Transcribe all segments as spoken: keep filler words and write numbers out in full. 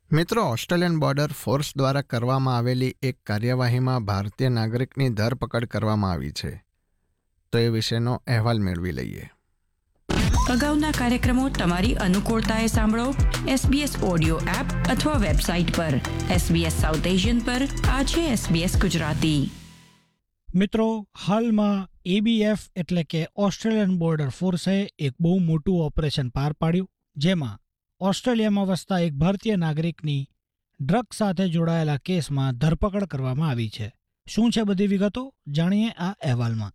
મિત્રો, Australian border force દ્વારા કરવામાં આવેલી એક કાર્યવાહીમાં ભારતીય નાગરિકની ધરપકડ કરવામાં આવી છે. તો એ વિશેનો અહેવાલ મેળવી લઈએ. અગાઉના કાર્યક્રમો તમારી અનુકૂળતાએ સાંભળો એસબીએસ ઓડિયો એપ અથવા વેબસાઇટ પર. એસબીએસ સાઉથ એશિયન પર આ છે એસબીએસ ગુજરાતી. મિત્રો, હાલમાં એબીએફ એટલે કે ઓસ્ટ્રેલિયન બોર્ડર ફોર્સે એક બહુ મોટું ઓપરેશન પાર પાડ્યું, જેમાં ઓસ્ટ્રેલિયામાં વસતા એક ભારતીય નાગરિકની ડ્રગ સાથે જોડાયેલા કેસમાં ધરપકડ કરવામાં આવી છે. શું છે બધી વિગતો, જાણીએ આ અહેવાલમાં.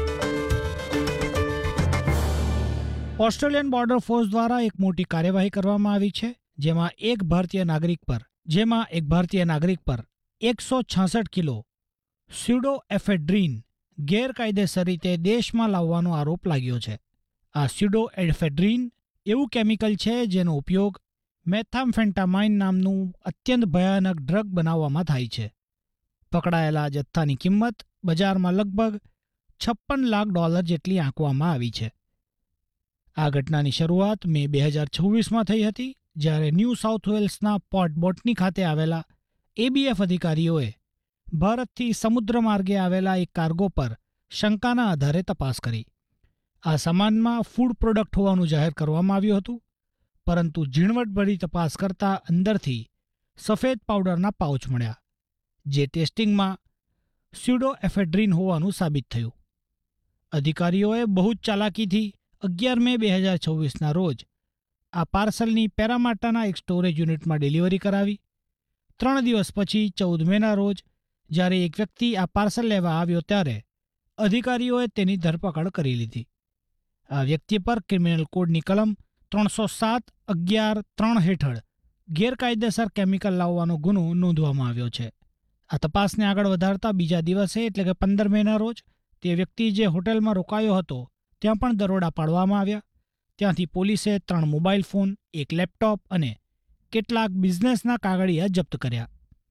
ઓસ્ટ્રેલિયન બોર્ડર ફોર્સ દ્વારા એક મોટી કાર્યવાહી કરવામાં આવી છે, જેમાં એક ભારતીય નાગરિક પર જેમાં એક ભારતીય નાગરિક પર એકસો છાસઠ કિલો સ્યુડો એફેડ્રીન ગેરકાયદેસર રીતે દેશમાં લાવવાનો આરોપ લાગ્યો છે. આ સ્યુડો એફેડ્રીન એવું કેમિકલ છે જેનો ઉપયોગ મેથામ્ફેન્ટામાઇન નામનું અત્યંત ભયાનક ડ્રગ બનાવવામાં થાય છે. પકડાયેલા જથ્થાની કિંમત બજારમાં લગભગ છપ્પન લાખ ડોલર જેટલી આંકવામાં આવી છે. આ ઘટનાની શરૂઆત મે બે હજાર છવ્વીસમાં થઈ હતી, જ્યારે ન્યૂ સાઉથ વેલ્સના પોર્ટ બોટની ખાતે આવેલા એબીએફ અધિકારીઓએ ભારતથી સમુદ્ર માર્ગે આવેલા એક કાર્ગો પર શંકાના આધારે તપાસ કરી. આ સામાનમાં ફૂડ પ્રોડક્ટ હોવાનું જાહેર કરવામાં આવ્યું હતું, પરંતુ ઝીણવટભરી તપાસ કરતા અંદરથી સફેદ પાવડરના પાઉચ મળ્યા, જે ટેસ્ટિંગમાં સ્યુડો એફેડ્રીન હોવાનું સાબિત થયું. અધિકારીઓએ બહુ જ ચાલાકીથી અગિયાર મે બે હજાર છવ્વીસના રોજ આ પાર્સલની પેરામાટાના એક સ્ટોરેજ યુનિટમાં ડિલિવરી કરાવી. ત્રણ દિવસ પછી ચૌદ મેના રોજ જ્યારે એક વ્યક્તિ આ પાર્સલ લેવા આવ્યો, ત્યારે અધિકારીઓએ તેની ધરપકડ કરી લીધી. આ વ્યક્તિ પર ક્રિમિનલ કોડની કલમ ત્રણસો સાત અગિયાર ત્રણ હેઠળ ગેરકાયદેસર કેમિકલ લાવવાનો ગુનો નોંધવામાં આવ્યો છે. આ તપાસને આગળ વધારતા બીજા દિવસે એટલે કે પંદર મેના રોજ તે વ્યક્તિ જે હોટેલમાં રોકાયો હતો ત્યાં પણ દરોડા પાડવામાં આવ્યા. ત્યાંથી પોલીસે ત્રણ મોબાઈલ ફોન, એક લેપટોપ અને કેટલાક બિઝનેસના કાગળિયા જપ્ત કર્યા.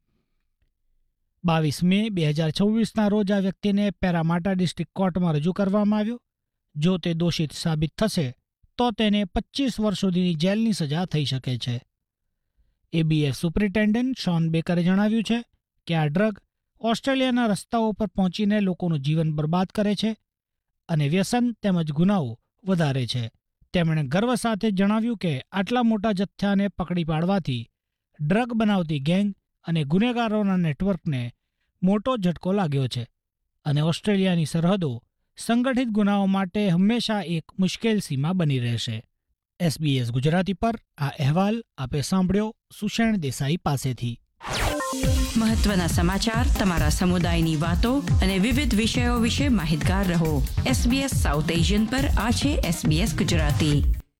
બાવીસ મે બે હજાર છવ્વીસના રોજ આ વ્યક્તિને પેરામાટા ડિસ્ટ્રિક્ટ કોર્ટમાં રજૂ કરવામાં આવ્યો. જો તે દોષિત સાબિત થશે તો તેને પચીસ વર્ષ સુધીની જેલની સજા થઈ શકે છે. એબીએફ સુપ્રિન્ટેન્ડન્ટ શોન બેકરે જણાવ્યું છે કે આ ડ્રગ ઓસ્ટ્રેલિયાના રસ્તાઓ પર પહોંચીને લોકોનું જીવન બરબાદ કરે છે અને વ્યસન તેમજ ગુનાઓ વધારે છે. તેમણે ગર્વ સાથે જણાવ્યું કે આટલા મોટા જથ્થાને પકડી પાડવાથી ડ્રગ બનાવતી ગેંગ અને ગુનેગારોના નેટવર્કને મોટો ઝટકો લાગ્યો છે અને ઓસ્ટ્રેલિયાની સરહદો સંગઠિત ગુનાઓ માટે હંમેશા એક મુશ્કેલ સીમા બની રહેશે. એસબીએસ ગુજરાતી પર આ અહેવાલ આપે સાંભળ્યો સુષેણ દેસાઈ પાસેથી. મહત્વના સમાચાર, તમારા સમુદાયની વાતો અને વિવિધ વિષયો વિશે માહિતગાર રહો. એસબીએસ સાઉથ એશિયન પર આ છે એસબીએસ ગુજરાતી.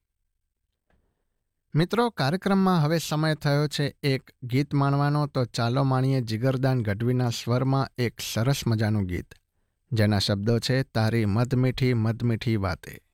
મિત્રો, કાર્યક્રમમાં હવે સમય થયો છે એક ગીત માણવાનો. તો ચાલો માણીએ જીગરદાન ગઢવીના સ્વરમાં એક સરસ મજાનું ગીત, જેના શબ્દો છે તારી મધમીઠી મધમીઠી વાતે.